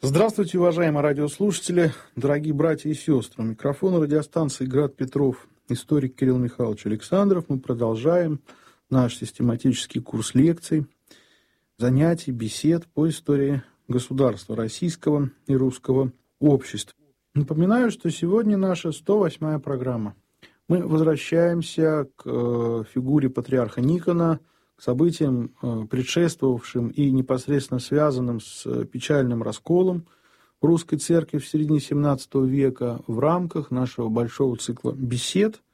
Здравствуйте, уважаемые радиослушатели, дорогие братья и сестры. У микрофона радиостанции «Град Петров», историк Кирилл Михайлович Александров. Мы продолжаем наш систематический курс лекций, занятий, бесед по истории государства российского и русского общества. Напоминаю, что сегодня наша 108-я программа. Мы возвращаемся к фигуре патриарха Никона, к событиям, предшествовавшим и непосредственно связанным с печальным расколом русской церкви в середине XVII века в рамках нашего большого цикла бесед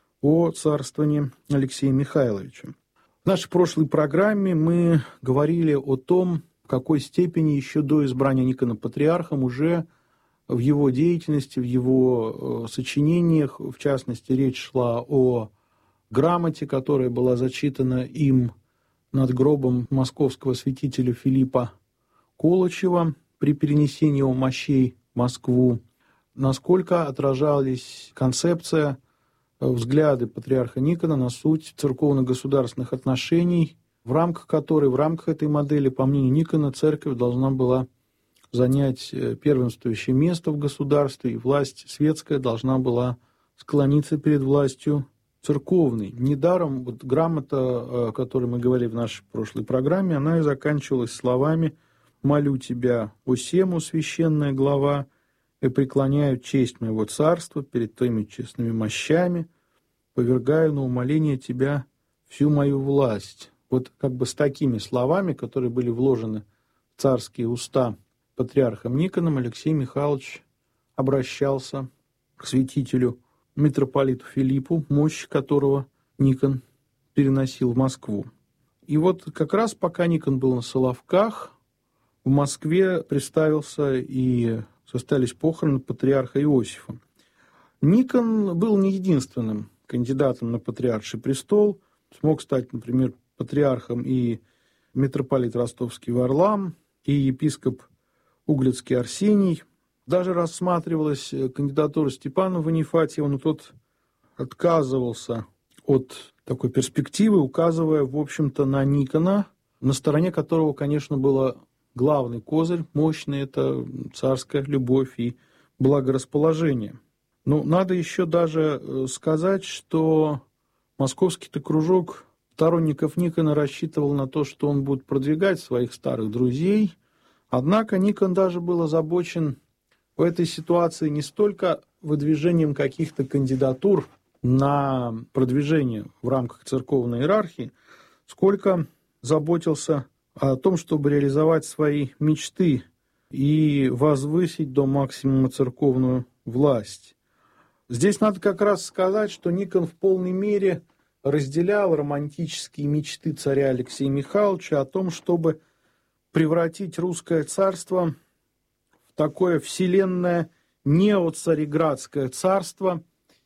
о царствовании Алексея Михайловича. В нашей прошлой программе мы говорили о том, в какой степени еще до избрания Никона патриархом уже в его деятельности, в его сочинениях, в частности, речь шла о грамоте, которая была зачитана им над гробом московского святителя Филиппа Колычева при перенесении его мощей в Москву, насколько отражались концепция, взгляды патриарха Никона на суть церковно-государственных отношений, в рамках которой, в рамках этой модели, по мнению Никона, церковь должна была занять первенствующее место в государстве, и власть светская должна была склониться перед властью церковный. Недаром вот грамота, о которой мы говорили в нашей прошлой программе, она и заканчивалась словами «Молю тебя, о сему, священная глава, и преклоняю честь моего царства перед твоими честными мощами, повергаю на умоление тебя всю мою власть». Вот как бы с такими словами, которые были вложены в царские уста патриархом Никоном, Алексей Михайлович обращался к святителю митрополиту Филиппу, мощь которого Никон переносил в Москву. И вот как раз пока Никон был на Соловках, в Москве представился и состоялись похороны патриарха Иосифа. Никон был не единственным кандидатом на патриарший престол. Смог стать, например, патриархом и митрополит Ростовский Варлам, и епископ Углицкий Арсений. Даже рассматривалась кандидатура Степана Ванифатьева, но тот отказывался от такой перспективы, указывая, в общем-то, на Никона, на стороне которого, конечно, был главный козырь, мощный, это царская любовь и благорасположение. Но надо еще даже сказать, что московский-то кружок сторонников Никона рассчитывал на то, что он будет продвигать своих старых друзей, однако Никон даже был озабочен в этой ситуации не столько выдвижением каких-то кандидатур на продвижение в рамках церковной иерархии, сколько заботился о том, чтобы реализовать свои мечты и возвысить до максимума церковную власть. Здесь надо как раз сказать, что Никон в полной мере разделял романтические мечты царя Алексея Михайловича о том, чтобы превратить русское царство такое вселенное неоцареградское царство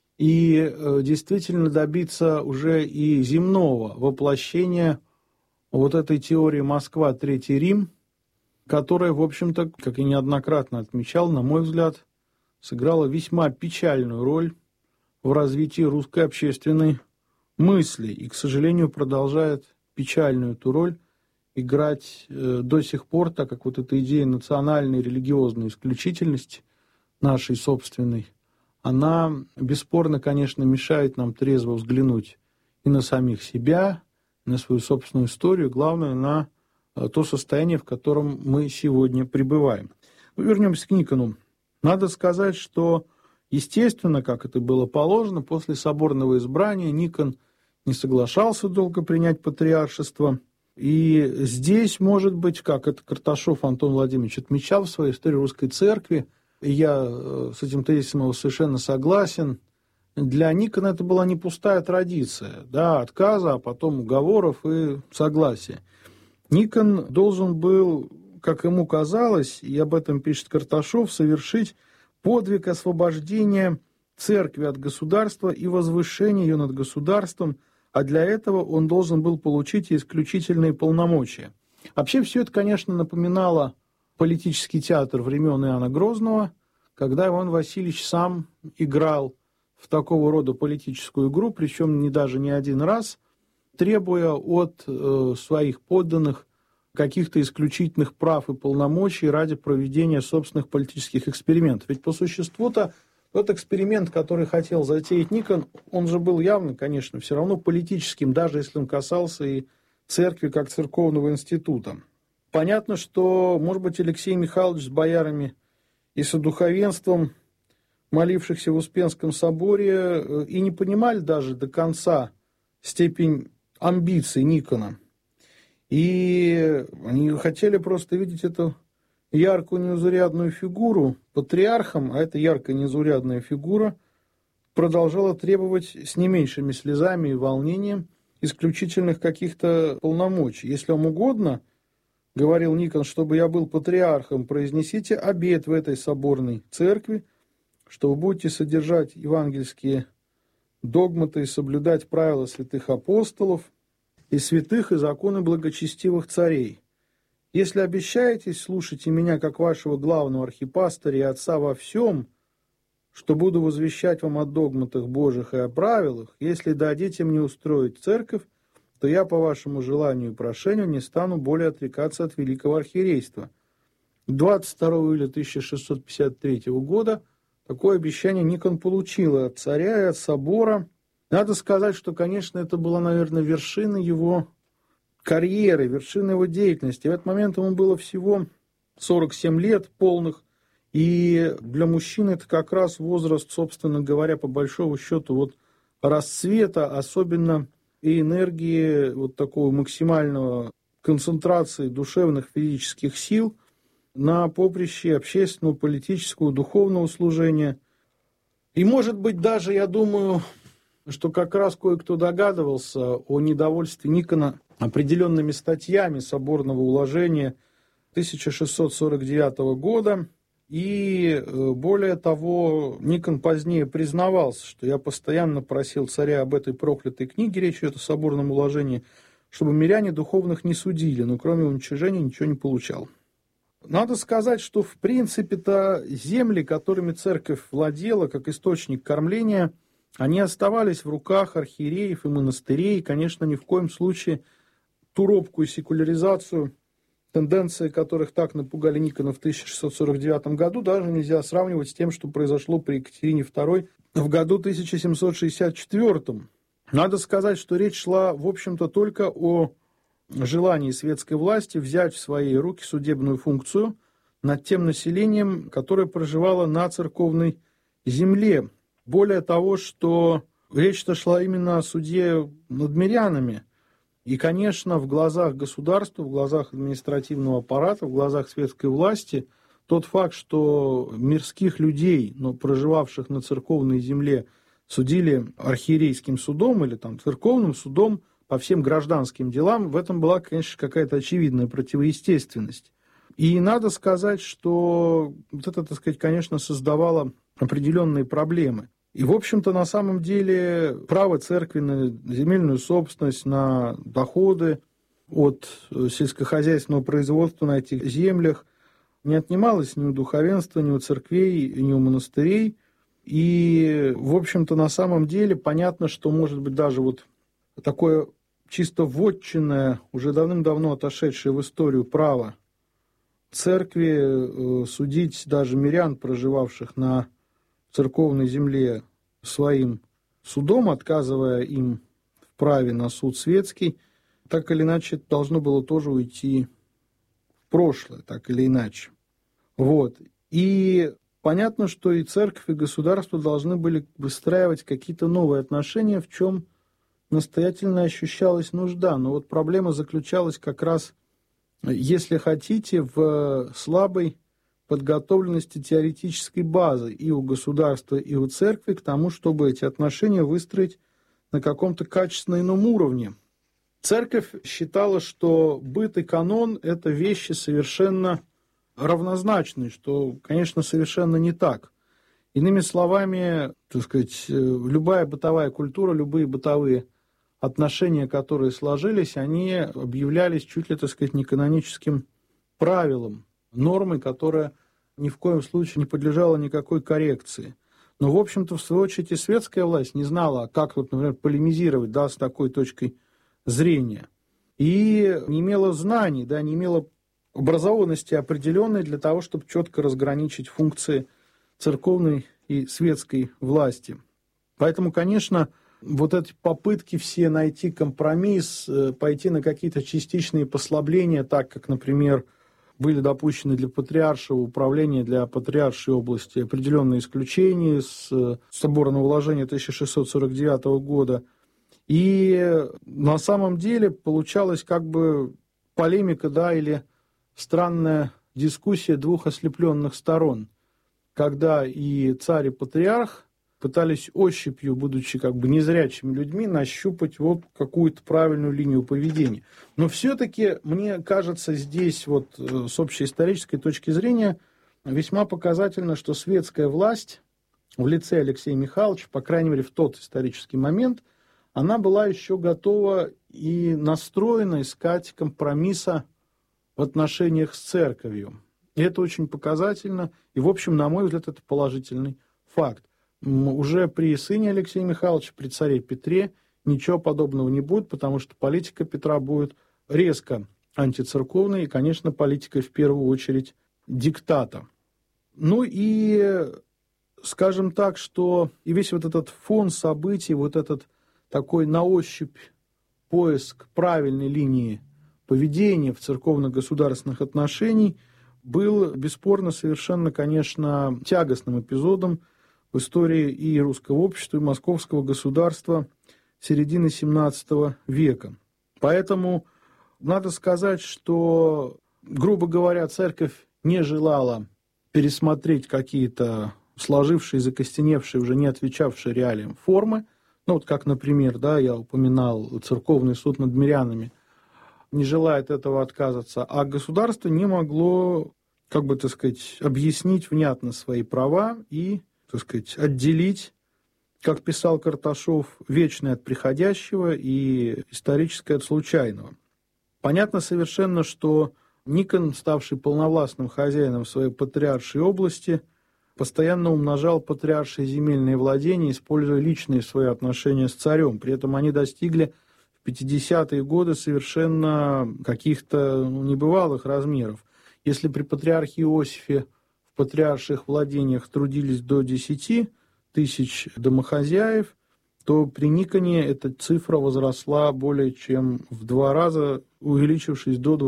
и действительно добиться уже и земного воплощения вот этой теории Москва, Третий Рим, которая, в общем-то, как и неоднократно отмечал, на мой взгляд, сыграла весьма печальную роль в развитии русской общественной мысли и, к сожалению, продолжает печальную эту роль играть до сих пор, так как вот эта идея национальной религиозной исключительности нашей собственной, она бесспорно, конечно, мешает нам трезво взглянуть и на самих себя, на свою собственную историю, главное, на то состояние, в котором мы сегодня пребываем. Вернемся к Никону. Надо сказать, что, естественно, как это было положено, после соборного избрания Никон не соглашался долго принять патриаршество. И здесь, может быть, как это Карташов Антон Владимирович отмечал в своей истории русской церкви, и я с этим тезисом совершенно согласен, для Никона это была не пустая традиция, да, отказа, а потом уговоров и согласия. Никон должен был, как ему казалось, и об этом пишет Карташов, совершить подвиг освобождения церкви от государства и возвышения ее над государством, а для этого он должен был получить исключительные полномочия. Вообще все это, конечно, напоминало политический театр времен Иоанна Грозного, когда Иван Васильевич сам играл в такого рода политическую игру, причем даже не один раз, требуя от своих подданных каких-то исключительных прав и полномочий ради проведения собственных политических экспериментов. Ведь по существу-то тот эксперимент, который хотел затеять Никон, он же был явно, конечно, все равно политическим, даже если он касался и церкви как церковного института. Понятно, что, может быть, Алексей Михайлович с боярами и со духовенством, молившихся в Успенском соборе, и не понимали даже до конца степень амбиций Никона. И они хотели просто видеть эту яркую неузурядную фигуру патриархом, а эта яркая неузурядная фигура продолжала требовать с не меньшими слезами и волнением исключительных каких-то полномочий. Если вам угодно, говорил Никон, чтобы я был патриархом, произнесите обет в этой соборной церкви, что вы будете содержать евангельские догматы и соблюдать правила святых апостолов, и святых, и законы благочестивых царей. Если обещаетесь, слушайте меня, как вашего главного архипастыря и отца во всем, что буду возвещать вам о догматах Божьих и о правилах, если дадите мне устроить церковь, то я, по вашему желанию и прошению, не стану более отрекаться от великого архиерейства. 22 июля 1653 года такое обещание Никон получил от царя и от собора. Надо сказать, что, конечно, это была, наверное, вершина его карьеры, вершина его деятельности. В этот момент ему было всего 47 лет полных, и для мужчины это как раз возраст, собственно говоря, по большому счету, вот расцвета, особенно и энергии, вот такого максимального концентрации душевных, физических сил на поприще общественного, политического, духовного служения. И, может быть, даже, я думаю, что как раз кое-кто догадывался о недовольстве Никона определенными статьями соборного уложения 1649 года. И более того, Никон позднее признавался, что я постоянно просил царя об этой проклятой книге, речь идет о соборном уложении, чтобы миряне духовных не судили, но кроме уничижения ничего не получал. Надо сказать, что в принципе-то земли, которыми церковь владела как источник кормления, они оставались в руках архиереев и монастырей, и, конечно, ни в коем случае ту робкую секуляризацию, тенденции которых так напугали Никона в 1649 году, даже нельзя сравнивать с тем, что произошло при Екатерине II в году 1764. Надо сказать, что речь шла, в общем-то, только о желании светской власти взять в свои руки судебную функцию над тем населением, которое проживало на церковной земле. Более того, что речь-то шла именно о суде над мирянами. И, конечно, в глазах государства, в глазах административного аппарата, в глазах светской власти, тот факт, что мирских людей, но проживавших на церковной земле, судили архиерейским судом или там, церковным судом по всем гражданским делам, в этом была, конечно, какая-то очевидная противоестественность. И надо сказать, что вот это, так сказать, конечно, создавало определенные проблемы. И, в общем-то, на самом деле право церкви на земельную собственность, на доходы от сельскохозяйственного производства на этих землях не отнималось ни у духовенства, ни у церквей, ни у монастырей. И, в общем-то, на самом деле понятно, что, может быть, даже вот такое чисто вотчинное, уже давным-давно отошедшее в историю право церкви судить даже мирян, проживавших на церковной земле, своим судом, отказывая им в праве на суд светский, так или иначе должно было тоже уйти в прошлое, так или иначе. Вот. И понятно, что и церковь, и государство должны были выстраивать какие-то новые отношения, в чем настоятельно ощущалась нужда. Но вот проблема заключалась как раз, если хотите, в слабой подготовленности теоретической базы и у государства, и у церкви к тому, чтобы эти отношения выстроить на каком-то качественно ином уровне. Церковь считала, что быт и канон – это вещи совершенно равнозначные, что, конечно, совершенно не так. Иными словами, так сказать, любая бытовая культура, любые бытовые отношения, которые сложились, они объявлялись чуть ли, так сказать, неканоническим правилом, нормой, которая ни в коем случае не подлежала никакой коррекции. Но, в общем-то, в свою очередь, и светская власть не знала, как, вот, например, полемизировать, да, с такой точкой зрения. и не имела знаний, да, не имела образованности определенной для того, чтобы четко разграничить функции церковной и светской власти. Поэтому, конечно, вот эти попытки все найти компромисс, пойти на какие-то частичные послабления, так как, например, были допущены для патриаршего управления, для патриаршей области определенные исключения с соборного уложения 1649 года. И на самом деле получалась как бы полемика, да, или странная дискуссия двух ослепленных сторон, когда и царь, и патриарх пытались ощупью, будучи как бы незрячими людьми, нащупать вот какую-то правильную линию поведения. Но все-таки, мне кажется, здесь вот с общеисторической точки зрения весьма показательно, что светская власть в лице Алексея Михайловича, по крайней мере в тот исторический момент, она была еще готова и настроена искать компромисса в отношениях с церковью. И это очень показательно, и, в общем, на мой взгляд, это положительный факт. Уже при сыне Алексея Михайловича, при царе Петре, ничего подобного не будет, потому что политика Петра будет резко антицерковной, и, конечно, политикой в первую очередь диктата. Ну и, скажем так, что и весь вот этот фон событий, вот этот такой на ощупь поиск правильной линии поведения в церковно-государственных отношениях был бесспорно совершенно, конечно, тягостным эпизодом в истории и русского общества, и московского государства середины XVII века. Поэтому надо сказать, что, грубо говоря, церковь не желала пересмотреть какие-то сложившие, закостеневшие, уже не отвечавшие реалиям формы. Ну, вот как, например, да, я упоминал церковный суд над мирянами, не желает этого отказаться, а государство не могло, как бы, так сказать, объяснить внятно свои права и, так сказать, отделить, как писал Карташов, вечное от приходящего и историческое от случайного. Понятно совершенно, что Никон, ставший полновластным хозяином своей патриаршей области, постоянно умножал патриаршие земельные владения, используя личные свои отношения с царем. При этом они достигли в 50-е годы совершенно каких-то небывалых размеров. Если при патриархе Иосифе в патриарших владениях трудились до 10 тысяч домохозяев, то при Никоне эта цифра возросла более чем в 2 раза, увеличившись до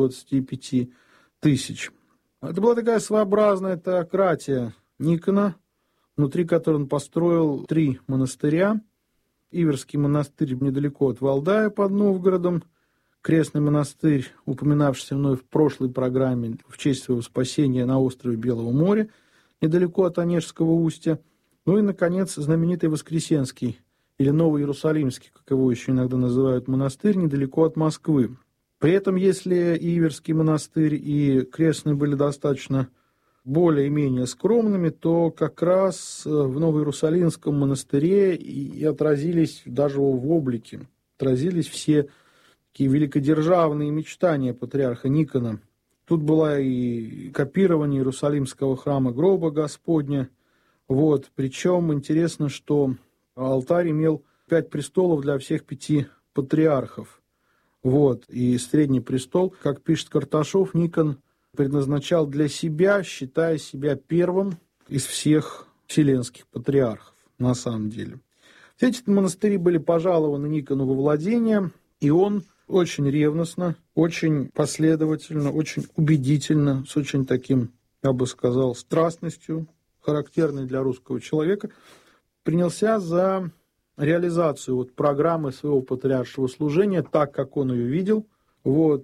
25 тысяч. Это была такая своеобразная теократия Никона, внутри которой он построил 3 монастыря. Иверский монастырь недалеко от Валдая под Новгородом, крестный монастырь, упоминавшийся мной в прошлой программе в честь своего спасения на острове Белого моря, недалеко от Онежского устья. Ну и, наконец, знаменитый Воскресенский, или Новый Иерусалимский, как его еще иногда называют, монастырь, недалеко от Москвы. При этом, если и Иверский монастырь, и крестный были достаточно более-менее скромными, то как раз в Новоиерусалимском монастыре и отразились даже в облике, отразились все такие великодержавные мечтания патриарха Никона. Тут было и копирование Иерусалимского храма гроба Господня. Вот. Причем интересно, что алтарь имел 5 престолов для всех 5 патриархов. Вот. И средний престол, как пишет Карташов, Никон предназначал для себя, считая себя первым из всех вселенских патриархов, на самом деле. Все эти монастыри были пожалованы Никону во владение, и он очень ревностно, очень последовательно, очень убедительно, с очень таким, я бы сказал, страстностью, характерной для русского человека, принялся за реализацию вот программы своего патриаршего служения, так, как он ее видел. Вот.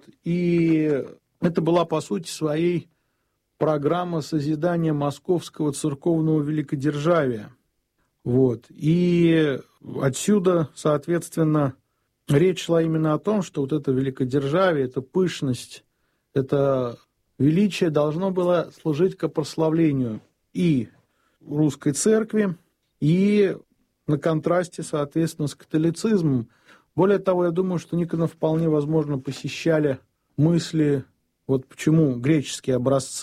И это была, по сути своей, программа созидания московского церковного великодержавия. Вот. И отсюда, соответственно, речь шла именно о том, что вот это великодержавие, эта пышность, это величие должно было служить к прославлению и русской церкви, и на контрасте, соответственно, с католицизмом. Более того, я думаю, что Никона вполне возможно посещали мысли, вот почему греческие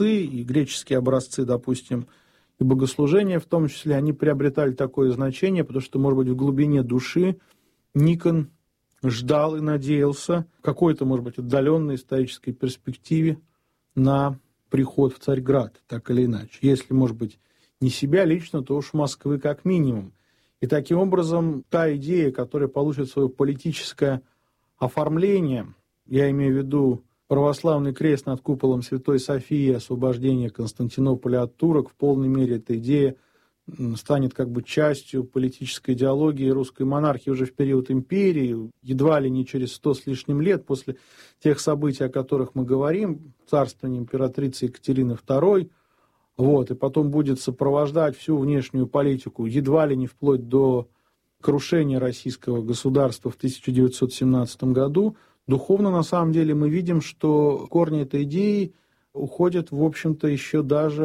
образцы, допустим, и богослужения в том числе, они приобретали такое значение, потому что, может быть, в глубине души Никон ждал и надеялся в какой-то, может быть, отдаленной исторической перспективе на приход в Царьград, так или иначе. Если, может быть, не себя лично, то уж Москвы как минимум. И таким образом та идея, которая получит свое политическое оформление, я имею в виду православный крест над куполом Святой Софии, освобождение Константинополя от турок, в полной мере эта идея станет как бы частью политической идеологии русской монархии уже в период империи, едва ли не через 100 с лишним лет после тех событий, о которых мы говорим, царствования императрицы Екатерины II, и потом будет сопровождать всю внешнюю политику едва ли не вплоть до крушения российского государства в 1917 году. Духовно, на самом деле, мы видим, что корни этой идеи уходят, в общем-то, еще даже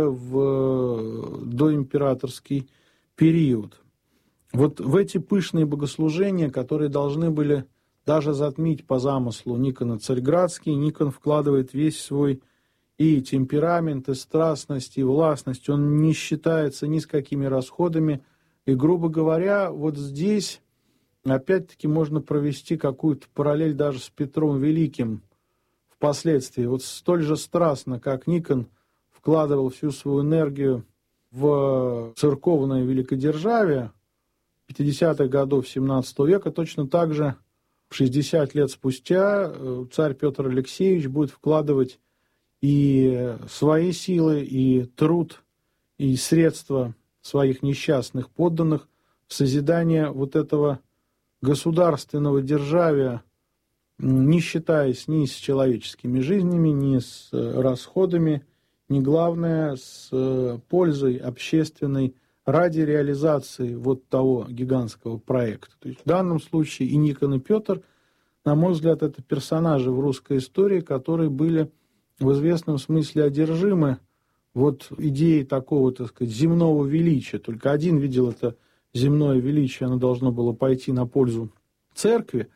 в доимператорский период. Вот в эти пышные богослужения, которые должны были даже затмить по замыслу Никона Царьградский, Никон вкладывает весь свой и темперамент, и страстность, и властность. Он не считается ни с какими расходами. И, грубо говоря, вот здесь, опять-таки, можно провести какую-то параллель даже с Петром Великим впоследствии. Вот столь же страстно, как Никон вкладывал всю свою энергию в церковное великодержавие 50-х годов 17 века, точно так же 60 лет спустя царь Петр Алексеевич будет вкладывать и свои силы, и труд, и средства своих несчастных подданных в созидание вот этого государственного державия, не считаясь ни с человеческими жизнями, ни с расходами, ни, главное, с пользой общественной ради реализации вот того гигантского проекта. То есть в данном случае и Никон, и Петр, на мой взгляд, это персонажи в русской истории, которые были в известном смысле одержимы вот идеей такого, так сказать, земного величия. Только один видел это земное величие, оно должно было пойти на пользу церкви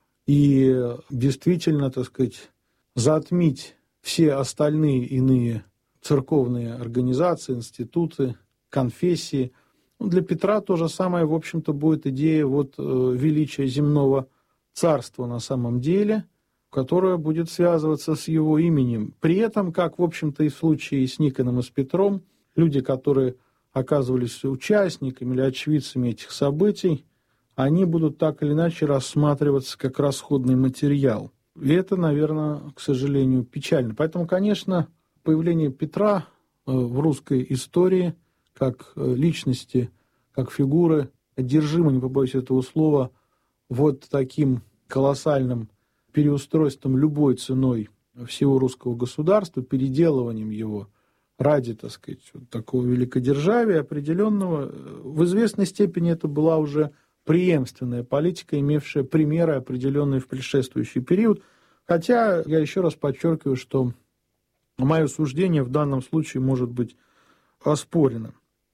и действительно, так сказать, затмить все остальные иные церковные организации, институты, конфессии. Для Петра то же самое, в общем-то, будет идея вот величия земного царства на самом деле, которая будет связываться с его именем. При этом, как, в общем-то, и в случае с Никоном и с Петром, люди, которые оказывались участниками или очевидцами этих событий, они будут так или иначе рассматриваться как расходный материал. И это, наверное, к сожалению, печально. Поэтому, конечно, появление Петра в русской истории как личности, как фигуры, одержимы, не побоюсь этого слова, вот таким колоссальным переустройством любой ценой всего русского государства, переделыванием его ради, так сказать, вот такого великодержавия определенного. В известной степени это была уже преемственная политика, имевшая примеры определенные в предшествующий период. Хотя, я еще раз подчеркиваю, что мое суждение в данном случае может быть оспорено.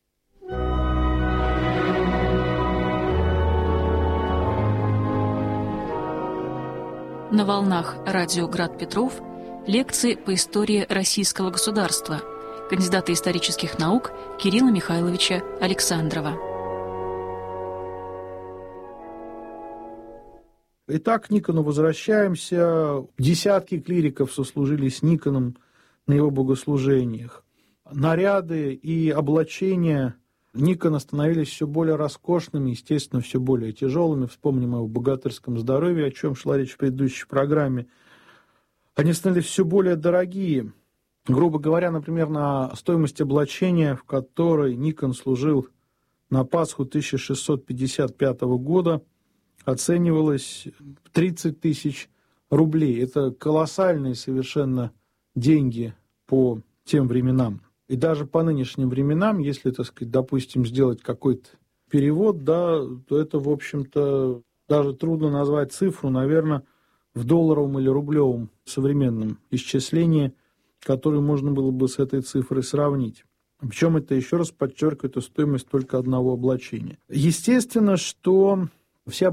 На волнах радио «Град Петров» лекции по истории российского государства кандидата исторических наук Кирилла Михайловича Александрова. Итак, к Никону возвращаемся. Десятки клириков сослужили с Никоном на его богослужениях. Наряды и облачения Никона становились все более роскошными, естественно, все более тяжелыми. Вспомним о богатырском здоровье, о чем шла речь в предыдущей программе. Они становились все более дорогие. Грубо говоря, например, на стоимость облачения, в которой Никон служил на Пасху 1655 года, оценивалось 30 тысяч рублей. Это колоссальные совершенно деньги по тем временам. И даже по нынешним временам, если, так сказать, допустим, сделать какой-то перевод, да, то это, в общем-то, даже трудно назвать цифру, наверное, в долларовом или рублевом современном исчислении, которое можно было бы с этой цифрой сравнить. Причем это, еще раз подчеркиваю, это стоимость только одного облачения. Естественно, что вся